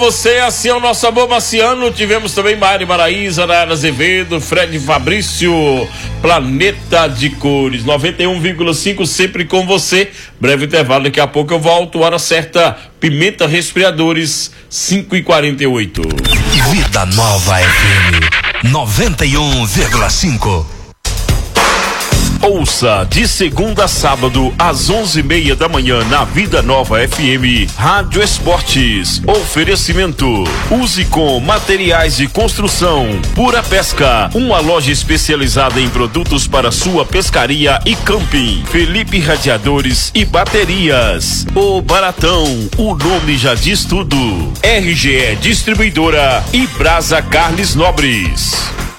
Você, assim é o nosso amor marciano. Tivemos também Mari Maraíza, Nayara Azevedo, Fred Fabrício, Planeta de Cores, 91,5, sempre com você. Breve intervalo, daqui a pouco eu volto. Hora certa, Pimenta Resfriadores, 5h48. Vida Nova FM 91,5. Ouça de segunda a sábado às 11:30 da manhã na Vida Nova FM Rádio Esportes. Oferecimento: use com materiais de construção. Pura Pesca, uma loja especializada em produtos para sua pescaria e camping. Felipe Radiadores e Baterias. O Baratão, o nome já diz tudo. RGE Distribuidora e Brasa Carles Nobres.